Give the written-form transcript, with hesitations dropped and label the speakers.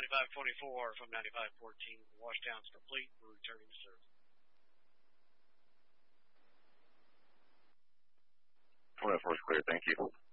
Speaker 1: 9524 from 9514. Washdown's complete. We're returning to service.
Speaker 2: 104 is clear. Thank you.